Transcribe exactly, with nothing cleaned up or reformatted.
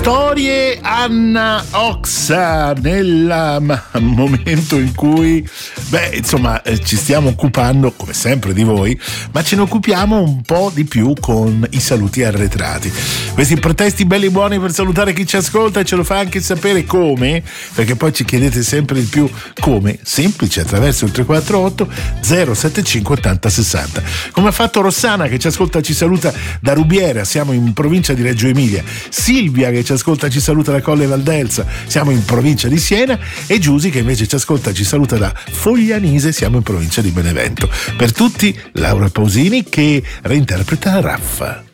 Storie Anna Oxa, nel momento in cui, beh, insomma, ci stiamo occupando come sempre di voi, ma ce ne occupiamo un po' di più con i saluti arretrati. Questi pretesti belli buoni per salutare chi ci ascolta, e ce lo fa anche sapere come, perché poi ci chiedete sempre di più come, semplice, attraverso il tre quattro otto zero sette cinque ottanta sessanta, come ha fatto Rossana che ci ascolta, ci saluta da Rubiera, siamo in provincia di Reggio Emilia, Silvia che ci ascolta, ci saluta da Colle Valdelsa, siamo in provincia di Siena, e Giusy che invece ci ascolta, ci saluta da Foglianise, siamo in provincia di Benevento. Per tutti Laura Pausini che reinterpreta Raffa.